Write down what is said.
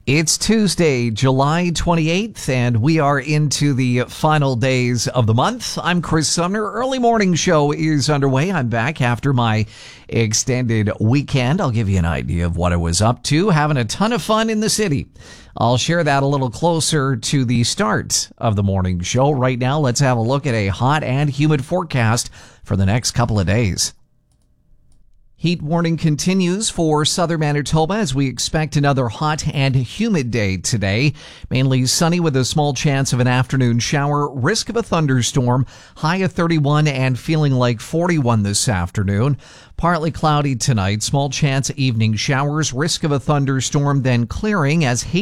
It's Tuesday, July 28th, and we are into the final days of the month. I'm Chris Sumner. Early morning show is underway. I'm back after my extended weekend. I'll give you an idea of what I was up to. Having a ton of fun in the city. I'll share that a little closer to the start of the morning show. Right now, let's have a look at a hot and humid forecast for the next couple of days. Heat warning continues for southern Manitoba as we expect another hot and humid day today. Mainly sunny with a small chance of an afternoon shower, risk of a thunderstorm, high of 31 and feeling like 41 this afternoon. Partly cloudy tonight, small chance of evening showers, risk of a thunderstorm, then clearing as heat